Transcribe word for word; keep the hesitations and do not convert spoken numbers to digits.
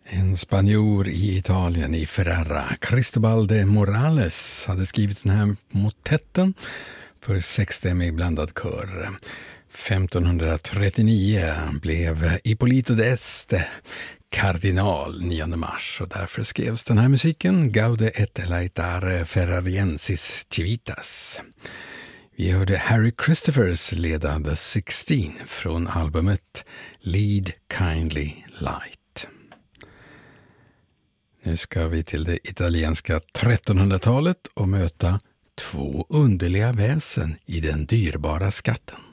En spanjor i Italien, i Ferrara, Cristobal de Morales, hade skrivit den här motetten för sexstämmig blandad kör. femtonhundratrettionio blev Ippolito d'Este kardinal nionde mars och därför skrevs den här musiken Gaude et laetare ferrariensis civitas. Vi hörde Harry Christophers leda The sexton från albumet Lead Kindly Light. Nu ska vi till det italienska trettonhundratalet och möta två underliga väsen i den dyrbara skatten.